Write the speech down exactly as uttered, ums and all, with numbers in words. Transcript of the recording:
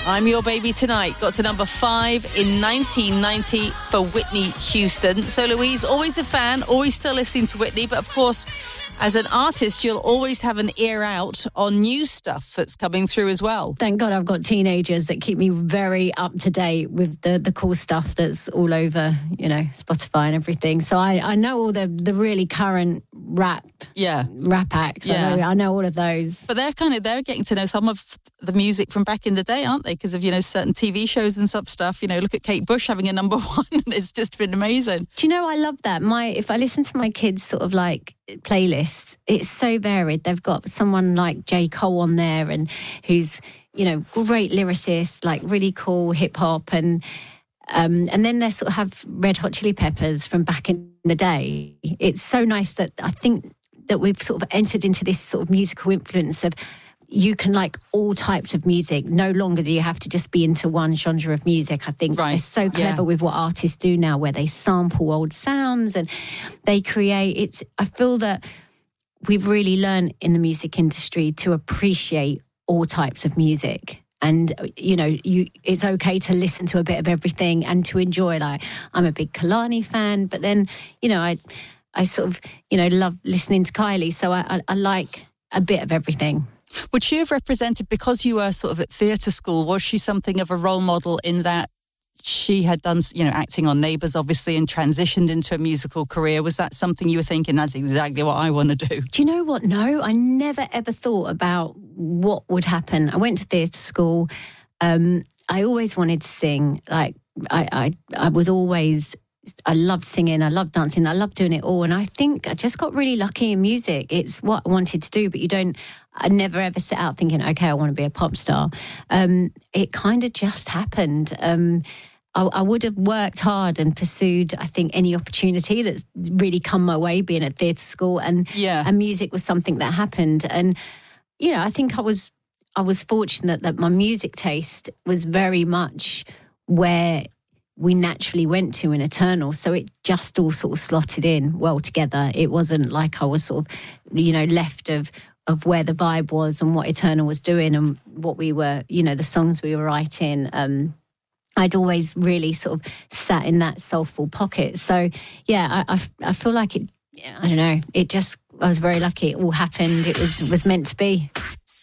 I'm Your Baby Tonight got to number five in nineteen ninety for Whitney Houston. So, Louise, always a fan, always still listening to Whitney, but of course, as an artist, you'll always have an ear out on new stuff that's coming through as well. Thank God I've got teenagers that keep me very up to date with the, the cool stuff that's all over, you know, Spotify and everything. So I, I know all the, the really current rap yeah. rap acts. Yeah. I know, I know all of those. But they're kind of, they're getting to know some of the music from back in the day, aren't they? Because of, you know, certain T V shows and sub stuff. You know, look at Kate Bush having a number one. It's just been amazing. Do you know, I love that. My If I listen to my kids' sort of like playlists, it's so varied. They've got someone like J. Cole on there, and who's, you know, great lyricist, like really cool hip hop, and um, and then they sort of have Red Hot Chili Peppers from back in the day. It's so nice that I think that we've sort of entered into this sort of musical influence of you can like all types of music. No longer do you have to just be into one genre of music. I think right. they're so clever yeah. with what artists do now, where they sample old sounds and they create. It's. I feel that we've really learned in the music industry to appreciate all types of music. And, you know, you it's okay to listen to a bit of everything and to enjoy. Like, I'm a big Kehlani fan, but then, you know, I I sort of, you know, love listening to Kylie. So I, I, I like a bit of everything. Would she have represented, because you were sort of at theatre school, was she something of a role model in that she had done, you know, acting on Neighbours, obviously, and transitioned into a musical career? Was that something you were thinking, that's exactly what I want to do? Do you know what? No, I never ever thought about what would happen. I went to theatre school. Um, I always wanted to sing. Like, I, I, I was always... I loved singing, I loved dancing, I loved doing it all. And I think I just got really lucky in music. It's what I wanted to do, but you don't, I never ever set out thinking, okay, I want to be a pop star. Um, it kind of just happened. Um, I, I would have worked hard and pursued, I think, any opportunity that's really come my way, being at theatre school. And, yeah. and music was something that happened. And, you know, I think I was, I was fortunate that my music taste was very much where we naturally went to in Eternal. So it just all sort of slotted in well together. It wasn't like I was sort of, you know, left of of where the vibe was and what Eternal was doing and what we were, you know, the songs we were writing. Um, I'd always really sort of sat in that soulful pocket. So, yeah, I, I, I feel like it, I don't know, it just, I was very lucky. It all happened. It was was meant to be.